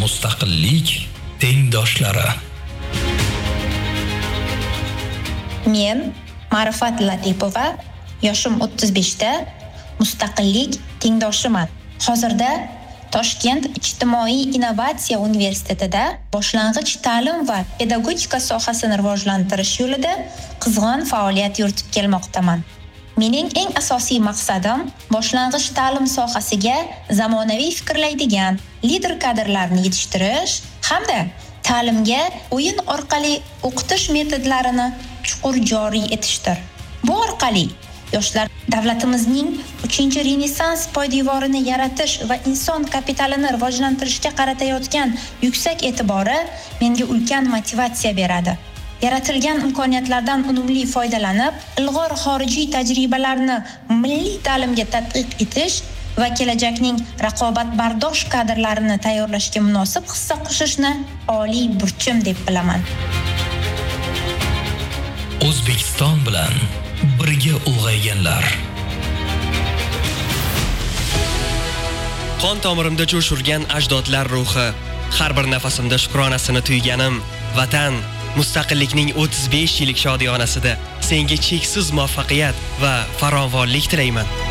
mustaqillik tengdoshlari. Men Ma'rifat Latipova, yoshim 35 da, mustaqillik tengdoshiman. Hozirda Toshkent Ijtimoiy innovatsiya universitetida boshlang'ich ta'lim va pedagogika sohasini rivojlantirish yo'lida qizg'in faoliyat yuritib kelmoqdaman. Mening eng asosiy maqsadim boshlang'ich ta'lim sohasiga zamonaviy fikrlaydigan lider kadrlarni yetishtirish hamda ta'limga o'yin orqali o'qitish metodlarini chuqur joriy etishdir. Bu orqali yoshlar davlatimizning 3-renessans poydevorini yaratish va inson kapitalini rivojlantirishga qaratayotgan yuksak e'tibori menga ulkan motivatsiya beradi. Yaratilgan imkoniyatlardan unumli foydalanib, ilg'or xorijiy tajribalarni milliy ta'limga tatbiq etish va kelajakning raqobatbardosh kadrlarini tayyorlashga munosib hissa qo'shishni oliy burchim deb bilaman. O'zbekiston bilan birga ulg'ayganlar. Qon tomirimda jo'sh urgan ajdodlar ruhi, har bir nafasimda shukronasini tuyganim, vatan mustaqillikning 35 yillik shodiyonasida senga cheksiz muvaffaqiyat va farovonlik tilayman.